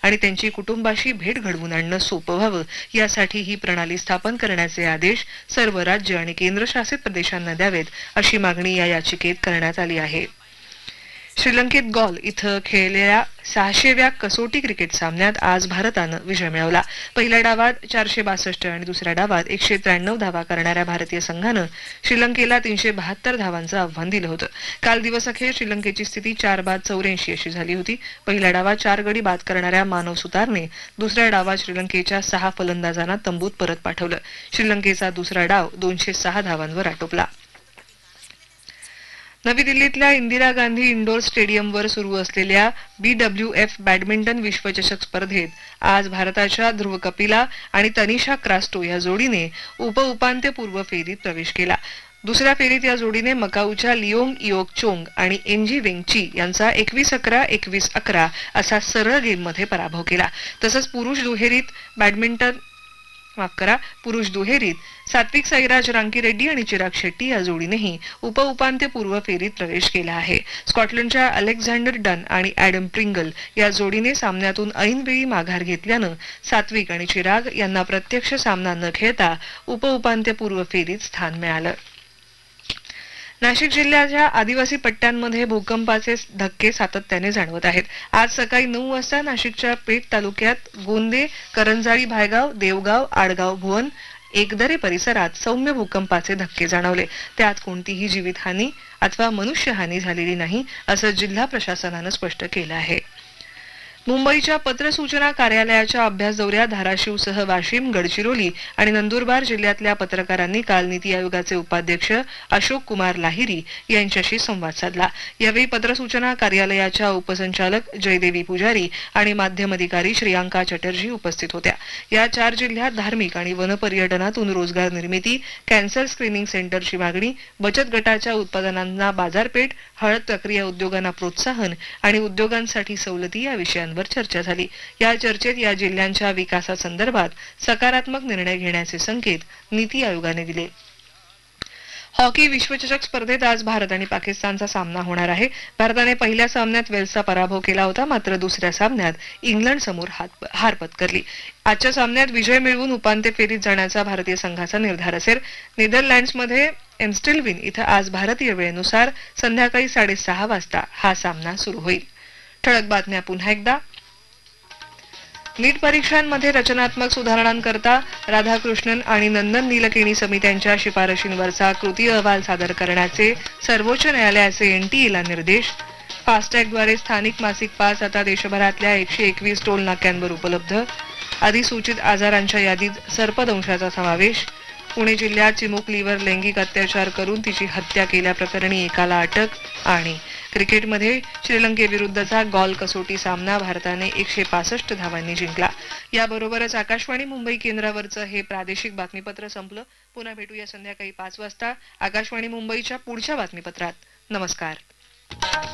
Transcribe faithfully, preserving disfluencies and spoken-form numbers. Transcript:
आणि त्यांची कुटुंबाशी भेट घडवून आणणं सोपं व्हावं यासाठी ही प्रणाली स्थापन करण्याचे आदेश सर्व राज्य आणि केंद्रशासित प्रदेशांना द्यावेत अशी मागणी या याचिकेत करण्यात आली आहे. श्रीलंकेत गॉल इथं खेळलेल्या सहाशेव्या कसोटी क्रिकेट सामन्यात आज भारतानं विजय मिळवला. पहिल्या डावात चारशे बासष्ट आणि दुसऱ्या डावात एकशे त्र्याण्णव धावा करणाऱ्या भारतीय संघानं श्रीलंकेला तीनशे बहात्तर धावांचं आव्हान दिलं होतं. काल दिवसअखेर श्रीलंकेची स्थिती चार बाद चौऱ्याऐंशी अशी झाली होती. पहिल्या डावात चार गडी बाद करणाऱ्या मानव सुतारने दुसऱ्या डावात श्रीलंकेच्या सहा फलंदाजांना तंबूत परत पाठवलं. श्रीलंकेचा दुसरा डाव दोनशे सहा धावांवर आटोपला. नवी दिल्लीतल्या इंदिरा गांधी इंडोर स्टेडियमवर सुरू असलेल्या बी डब्ल्यू एफ बॅडमिंटन विश्वचषक स्पर्धेत आज भारताच्या ध्रुव कपिला आणि तनिषा क्रास्टो या जोडीने उपउपांत्यपूर्व फेरीत प्रवेश केला. दुसऱ्या फेरीत या जोडीने मकाऊच्या लिओंग इओक चोंग आणि एनजी वेंगची यांचा एकवीस अकरा एकवीस अकरा असा सरळ गेममध्ये पराभव केला. तसंच पुरुष दुहेरीत बॅडमिंटन माफ करा पुरुष दुहेरीत सात्विक साईराज रांकीरेड्डी आणि चिराग शेट्टी या जोडीनेही उपउपांत्यपूर्व फेरीत प्रवेश केला आहे. स्कॉटलंडच्या अलेक्झांडर डन आणि ॲडम प्रिंगल या जोडीने सामन्यातून ऐनवेळी माघार घेतल्यानं सात्विक आणि चिराग यांना प्रत्यक्ष सामना न खेळता उपउपांत्यपूर्व फेरीत स्थान मिळालं. नाशिक जिल्ह्याच्या आदिवासी पट्ट्यांमध्ये भूकंपाचे धक्के सातत्याने जाणवत आहेत. आज सकाळी नऊ वाजता नाशिकच्या पेठ तालुक्यात गोंदे, करंजाळी, भायगाव, देवगाव, आडगाव, भुवन, एकदरे परिसरात सौम्य भूकंपाचे धक्के जाणवले. त्यात कोणतीही जीवितहानी अथवा मनुष्यहानी झालेली नाही असं जिल्हा प्रशासनानं स्पष्ट केलं आहे. मुंबईच्या पत्र सूचना कार्यालयाच्या अभ्यास दौऱ्यात धाराशिवसह वाशिम, गडचिरोली आणि नंदुरबार जिल्ह्यातल्या पत्रकारांनी काल नीती आयोगाचे उपाध्यक्ष अशोक कुमार लाहिरी यांच्याशी संवाद साधला. यावेळी पत्र सूचना कार्यालयाच्या उपसंचालक जयदेवी पुजारी आणि माध्यम अधिकारी श्रियांका चटर्जी उपस्थित होत्या. या चार जिल्ह्यात धार्मिक आणि वनपर्यटनातून रोजगार निर्मिती, कॅन्सर स्क्रीनिंग सेंटरची मागणी, बचत गटाच्या उत्पादनांना बाजारपेठ, हळद प्रक्रिया उद्योगांना प्रोत्साहन आणि उद्योगांसाठी सवलती या विषयांवर चर्चा झाली. या चर्चेत या जिल्ह्यांच्या विकासासंदर्भात सकारात्मक निर्णय घेण्याचे संकेत नीती आयोगाने दिले. हॉकी विश्वचषक स्पर्धेत आज भारत आणि पाकिस्तानचा सामना होणार आहे. भारताने पहिल्या सामन्यात वेल्सचा पराभव केला होता, मात्र दुसऱ्या सामन्यात इंग्लंड समोर हार पत्करली. आजच्या सामन्यात विजय मिळवून उपांत्य फेरीत जाण्याचा भारतीय संघाचा निर्धार असेल. नेदरलँड्समध्ये एम्स्टेलविन इथं आज भारतीय वेळेनुसार संध्याकाळी साडेसहा वाजता हा सामना सुरू होईल. ठळक बातम्या पुन्हा एकदा. नीट परीक्षांमध्ये रचनात्मक सुधारणांकरता राधाकृष्णन आणि नंदन नीलकेणी समित्यांच्या शिफारशींवरचा कृती अहवाल सादर करण्याचे सर्वोच्च न्यायालयाचे एनटीएला निर्देश. फास्टॅगद्वारे स्थानिक मासिक पास आता देशभरातल्या एकशे एकवीस टोल नाक्यांवर उपलब्ध. अधिसूचित आजारांच्या यादीत सर्पदंशाचा समावेश. पुणे जिल्ह्यात चिमुकलीवर लैंगिक अत्याचार करून तिची हत्या केल्याप्रकरणी एकाला अटक. आणि क्रिकेटमध्ये श्रीलंकेविरुद्धचा गॉल कसोटी सामना भारताने एकशे पासष्ट धावांनी जिंकला. याबरोबरच आकाशवाणी मुंबई केंद्रावरचं हे प्रादेशिक बातमीपत्र संपलं. पुन्हा भेटूया संध्याकाळी पाच वाजता आकाशवाणी मुंबईच्या पुढच्या बातमीपत्रात. नमस्कार.